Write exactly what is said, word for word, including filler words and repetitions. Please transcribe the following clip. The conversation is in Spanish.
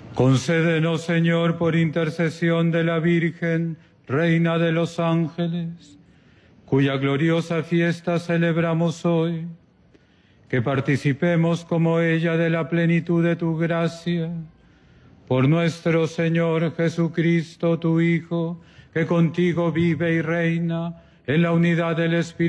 Concédenos, Señor, por intercesión de la Virgen, Reina de los Ángeles, cuya gloriosa fiesta celebramos hoy, que participemos como ella de la plenitud de tu gracia. Por nuestro Señor Jesucristo, tu Hijo, que contigo vive y reina en la unidad del Espíritu